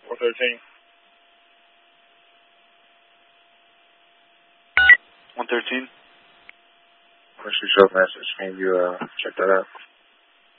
413. 113. Push your show message. Can you check that out?